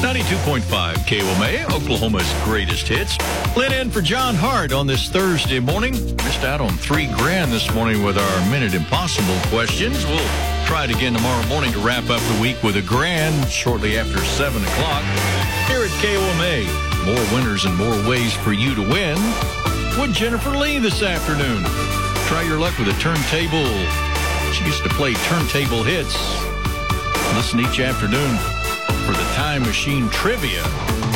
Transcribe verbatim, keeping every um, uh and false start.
ninety-two point five K O M A, Oklahoma's greatest hits. Lit in for John Hart on this Thursday morning. Missed out on three grand this morning with our Minute Impossible questions. We'll try it again tomorrow morning to wrap up the week with a grand shortly after seven o'clock. Here at K O M A, more winners and more ways for you to win with Jennifer Lee this afternoon. Try your luck with a turntable. She gets to play turntable hits. Listen each afternoon for the Time Machine Trivia